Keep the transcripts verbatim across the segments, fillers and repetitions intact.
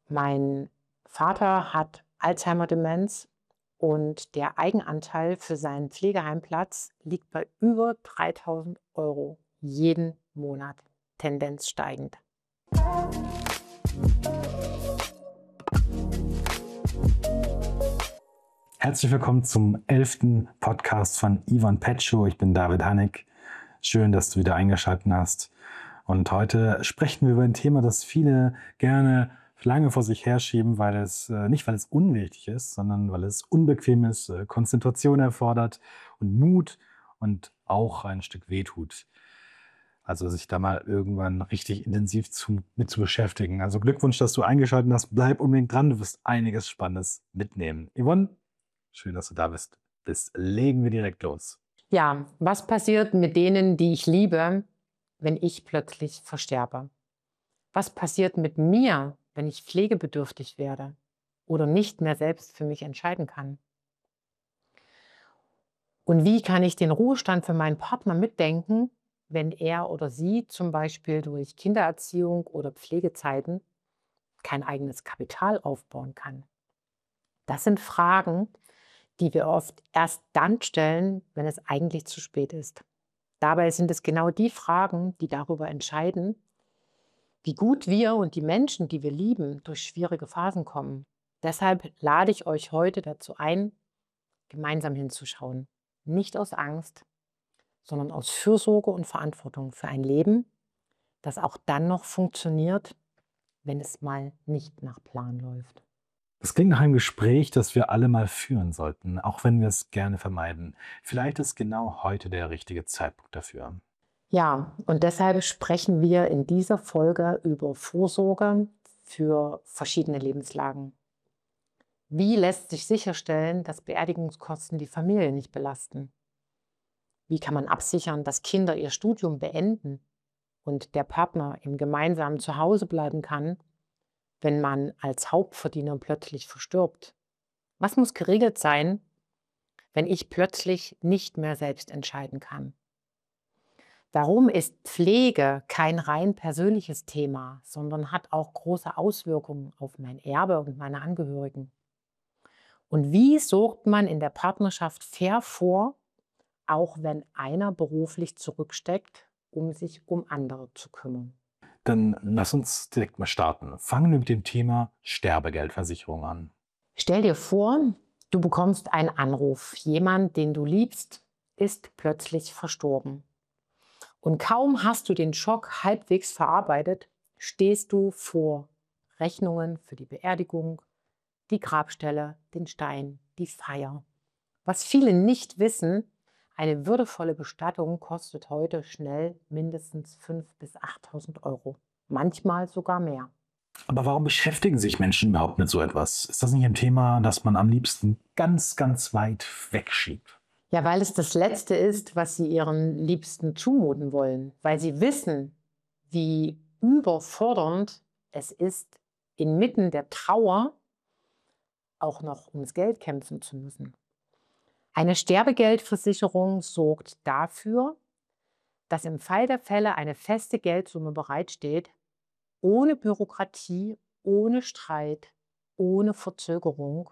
Mein Vater hat Alzheimer-Demenz und der Eigenanteil für seinen Pflegeheimplatz liegt bei über dreitausend Euro jeden Monat, Tendenz steigend. Herzlich willkommen zum elften Podcast von Ivan Petschow. Ich bin David Hannig. Schön, dass du wieder eingeschaltet hast. Und heute sprechen wir über ein Thema, das viele gerne lange vor sich herschieben, weil es äh, nicht, weil es unwichtig ist, sondern weil es unbequem ist, äh, Konzentration erfordert und Mut und auch ein Stück wehtut. Also sich da mal irgendwann richtig intensiv zu, mit zu beschäftigen. Also Glückwunsch, dass du eingeschaltet hast. Bleib unbedingt dran, du wirst einiges Spannendes mitnehmen. Yvonne, schön, dass du da bist. Bis legen wir direkt los. Ja, was passiert mit denen, die ich liebe, wenn ich plötzlich versterbe? Was passiert mit mir, wenn ich pflegebedürftig werde oder nicht mehr selbst für mich entscheiden kann? Und wie kann ich den Ruhestand für meinen Partner mitdenken, wenn er oder sie zum Beispiel durch Kindererziehung oder Pflegezeiten kein eigenes Kapital aufbauen kann? Das sind Fragen, die wir oft erst dann stellen, wenn es eigentlich zu spät ist. Dabei sind es genau die Fragen, die darüber entscheiden, wie gut wir und die Menschen, die wir lieben, durch schwierige Phasen kommen. Deshalb lade ich euch heute dazu ein, gemeinsam hinzuschauen. Nicht aus Angst, sondern aus Fürsorge und Verantwortung für ein Leben, das auch dann noch funktioniert, wenn es mal nicht nach Plan läuft. Das klingt nach einem Gespräch, das wir alle mal führen sollten, auch wenn wir es gerne vermeiden. Vielleicht ist genau heute der richtige Zeitpunkt dafür. Ja, und deshalb sprechen wir in dieser Folge über Vorsorge für verschiedene Lebenslagen. Wie lässt sich sicherstellen, dass Beerdigungskosten die Familie nicht belasten? Wie kann man absichern, dass Kinder ihr Studium beenden und der Partner im gemeinsamen Zuhause bleiben kann, wenn man als Hauptverdiener plötzlich verstirbt? Was muss geregelt sein, wenn ich plötzlich nicht mehr selbst entscheiden kann? Warum ist Pflege kein rein persönliches Thema, sondern hat auch große Auswirkungen auf mein Erbe und meine Angehörigen? Und wie sorgt man in der Partnerschaft fair vor, auch wenn einer beruflich zurücksteckt, um sich um andere zu kümmern? Dann lass uns direkt mal starten. Fangen wir mit dem Thema Sterbegeldversicherung an. Stell dir vor, du bekommst einen Anruf. Jemand, den du liebst, ist plötzlich verstorben. Und kaum hast du den Schock halbwegs verarbeitet, stehst du vor Rechnungen für die Beerdigung, die Grabstelle, den Stein, die Feier. Was viele nicht wissen, eine würdevolle Bestattung kostet heute schnell mindestens fünftausend bis achttausend Euro, manchmal sogar mehr. Aber warum beschäftigen sich Menschen überhaupt mit so etwas? Ist das nicht ein Thema, das man am liebsten ganz, ganz weit wegschiebt? Ja, weil es das Letzte ist, was sie ihren Liebsten zumuten wollen, weil sie wissen, wie überfordernd es ist, inmitten der Trauer auch noch ums Geld kämpfen zu müssen. Eine Sterbegeldversicherung sorgt dafür, dass im Fall der Fälle eine feste Geldsumme bereitsteht, ohne Bürokratie, ohne Streit, ohne Verzögerung.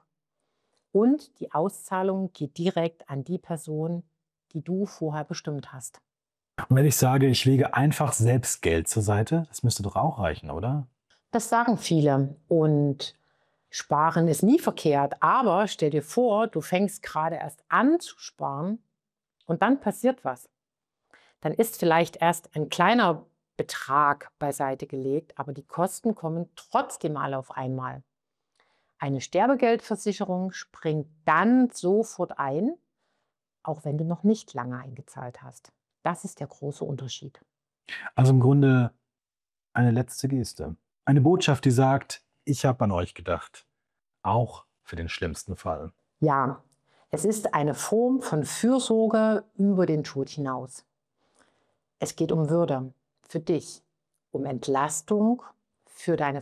Und die Auszahlung geht direkt an die Person, die du vorher bestimmt hast. Und wenn ich sage, ich lege einfach selbst Geld zur Seite, das müsste doch auch reichen, oder? Das sagen viele. Und sparen ist nie verkehrt. Aber stell dir vor, du fängst gerade erst an zu sparen und dann passiert was. Dann ist vielleicht erst ein kleiner Betrag beiseite gelegt, aber die Kosten kommen trotzdem alle auf einmal. Eine Sterbegeldversicherung springt dann sofort ein, auch wenn du noch nicht lange eingezahlt hast. Das ist der große Unterschied. Also im Grunde eine letzte Geste. Eine Botschaft, die sagt, ich habe an euch gedacht. Auch für den schlimmsten Fall. Ja, es ist eine Form von Fürsorge über den Tod hinaus. Es geht um Würde für dich, um Entlastung für deine